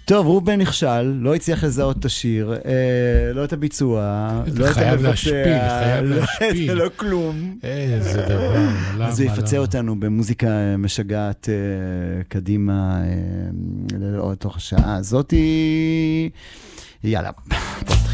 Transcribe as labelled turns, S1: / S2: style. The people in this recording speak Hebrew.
S1: טוב, רובן נכשל, לא הצליח לזהות את השיר, לא את הביצוע, לא את המבצע, לא כלום.
S2: איזה דבר, למה?
S1: אז הוא יפצה אותנו במוזיקה משגעת קדימה, לתוך השעה הזאת. יאללה, בוא תחיל.